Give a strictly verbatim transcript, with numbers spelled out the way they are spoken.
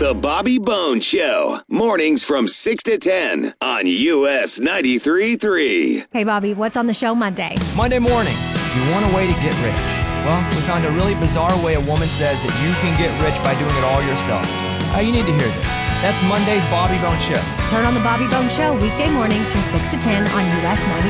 The Bobby Bones Show. Mornings from six to ten on U S ninety-three point three. Hey, Bobby, what's on the show Monday? Monday morning, you want a way to get rich. Well, we found a really bizarre way a woman says that you can get rich by doing it all yourself. Uh, you need to hear this. That's Monday's Bobby Bones Show. Turn on The Bobby Bones Show weekday mornings from six to ten on U S ninety-three.